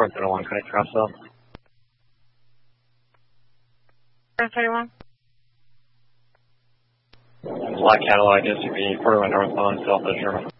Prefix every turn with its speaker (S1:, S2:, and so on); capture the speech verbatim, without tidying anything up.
S1: four thirty-one, connect to Rossville.
S2: four thirty-one.
S1: Black Cadillac, S U V, forty-one northbound, South of Sherman.